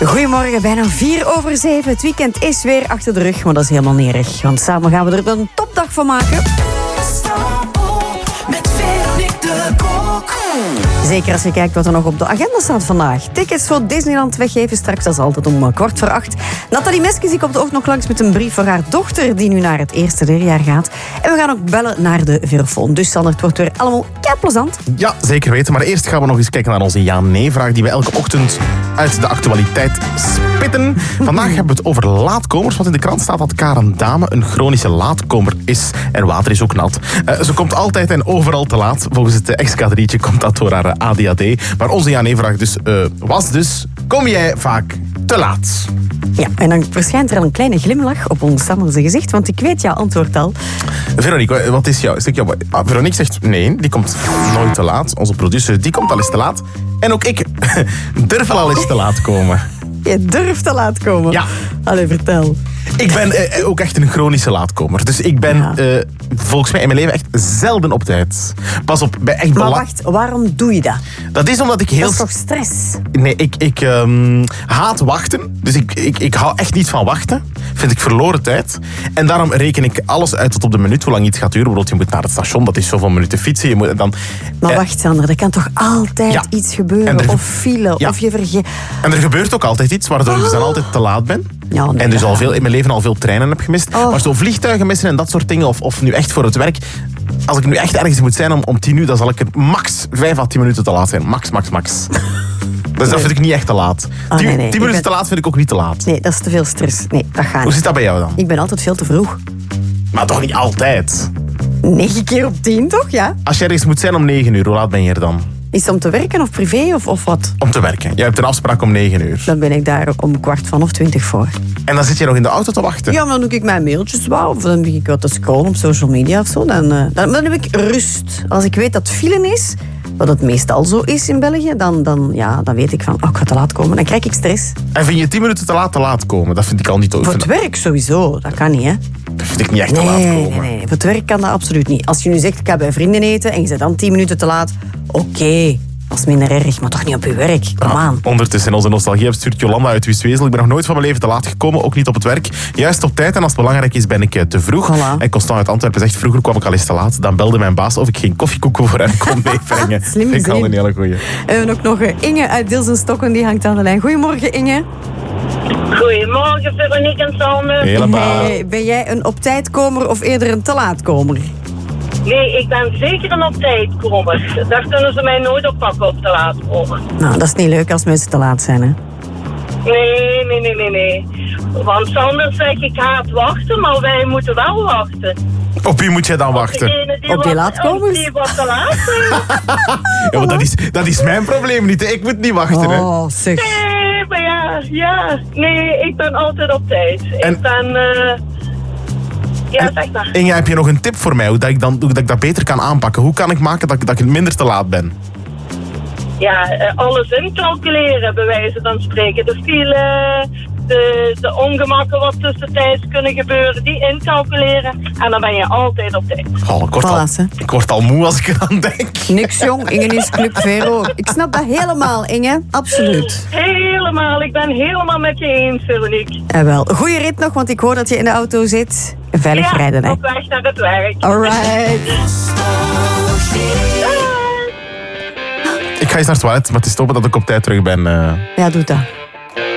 Goedemorgen, bijna 7:04. Het weekend is weer achter de rug, maar dat is helemaal niet erg. Want samen gaan we er een topdag van maken. Met Veronique de Kok. Zeker als je kijkt wat er nog op de agenda staat vandaag. Tickets voor Disneyland weggeven straks, dat is altijd om 7:15. Nathalie Meskes die komt ook nog langs met een brief voor haar dochter die nu naar het eerste leerjaar gaat. En we gaan ook bellen naar de Verofoon. Dus Sander, het wordt weer allemaal plezant. Ja, zeker weten. Maar eerst gaan we nog eens kijken naar onze ja-nee-vraag die we elke ochtend uit de actualiteit spitten. Vandaag hebben we het over laatkomers, want in de krant staat dat Karen Dame een chronische laatkomer is. En water is ook nat. Ze komt altijd en overal te laat. Volgens het ex-kadrietje komt dat door haar ADHD. Maar onze ja-nee-vraag was dus, kom jij vaak te laat? Ja, en dan verschijnt er al een kleine glimlach op ons Sander's gezicht, want ik weet jouw antwoord al. Veronique, wat is jouw? Veronique zegt nee, die komt nooit te laat. Onze producer, die komt al eens te laat. En ook ik durf al eens te laat komen. Je durft te laat komen? Ja. Allee, vertel. Ik ben ook echt een chronische laatkomer. Dus ik ben volgens mij in mijn leven echt zelden op tijd. Pas op, bij echt Maar wacht, waarom doe je dat? Dat is omdat ik heel... Dat is toch stress? Nee, ik haat wachten. Dus ik hou echt niet van wachten. Vind ik verloren tijd. En daarom reken ik alles uit tot op de minuut hoe lang iets gaat duren. Bijvoorbeeld, je moet naar het station, dat is zoveel minuten fietsen. Je moet dan... Maar wacht, Sander, er kan toch altijd iets gebeuren? Of file, of je vergeet... En er gebeurt ook altijd iets, waardoor ik dus dan altijd te laat ben. Ja, nee, en dus in mijn leven al veel treinen heb gemist. Maar zo vliegtuigen missen en dat soort dingen, of nu echt voor het werk. Als ik nu echt ergens moet zijn om 10 uur, dan zal ik er max 5 à 10 minuten te laat zijn. Max. Dus dat vind ik niet echt te laat. 10 minuten te laat vind ik ook niet te laat. Nee, dat is te veel stress. Nee, dat gaat niet. Hoe zit dat bij jou dan? Ik ben altijd veel te vroeg. Maar toch niet altijd? 9 keer op 10, toch? Ja. Als je ergens moet zijn om 9 uur, hoe laat ben je er dan? Is het om te werken of privé of wat? Om te werken. Je hebt een afspraak om 9 uur. Dan ben ik daar om 15:15 voor. En dan zit je nog in de auto te wachten? Ja, maar dan doe ik mijn mailtjes wel. Of dan begin ik wat te scrollen op social media of zo. Dan heb ik rust. Als ik weet dat het file is, wat het meestal zo is in België, dan weet ik van, ik ga te laat komen. Dan krijg ik stress. En vind je 10 minuten te laat komen? Dat vind ik al niet... Voor het werk sowieso. Dat kan niet, hè? Dat vind ik niet echt te laat komen. Nee. Voor het werk kan dat absoluut niet. Als je nu zegt, ik ga bij vrienden eten en je bent dan 10 minuten te laat, oké. Dat is minder erg, maar toch niet op je werk. Kom aan. Ondertussen in onze nostalgie stuurt Jolanda uit Wieswezel. Ik ben nog nooit van mijn leven te laat gekomen, ook niet op het werk. Juist op tijd en als het belangrijk is, ben ik te vroeg. Voilà. En Constant uit Antwerpen zegt, vroeger kwam ik al eens te laat. Dan belde mijn baas of ik geen koffiekoeken voor hem kon meebrengen. Slim Vind ik al een hele goeie. En ook nog Inge uit Dilsenstokken, die hangt aan de lijn. Goedemorgen, Inge. Goedemorgen, Veronique en Sander. Hey, ben jij een op-tijdkomer of eerder een te laatkomer? Nee, ik ben zeker een op-tijdkomer. Daar kunnen ze mij nooit op pakken op te laat komen. Nou, dat is niet leuk als mensen te laat zijn, hè? Nee. Want Sander zegt, ik haat wachten, maar wij moeten wel wachten. Op wie moet jij dan wachten? Op die laatkomers? Die wat te laat zijn. Ja, maar dat is mijn probleem niet. Hè. Ik moet niet wachten. Hè. Oh, zeg. Nee, maar ja. Nee, ik ben altijd op tijd. En... Ik ben... Ja, zeg maar. Inge, heb je nog een tip voor mij, hoe ik dat beter kan aanpakken? Hoe kan ik maken dat ik minder te laat ben? Ja, alles incalculeren, bij wijze van spreken. De file, de ongemakken wat tussentijds kunnen gebeuren, die incalculeren. En dan ben je altijd op tijd. Ik word al moe als ik eraan denk. Niks jong, Inge is Club Vero. Ik snap dat helemaal, Inge. Absoluut. Helemaal, ik ben helemaal met je eens, Veronique. En wel, goeie rit nog, want ik hoor dat je in de auto zit. Veilig rijden, hè? Op weg naar het werk. Alright. Ik ga eens naar het toilet, maar het is stoppen dat ik op tijd terug ben. Ja, doe dat.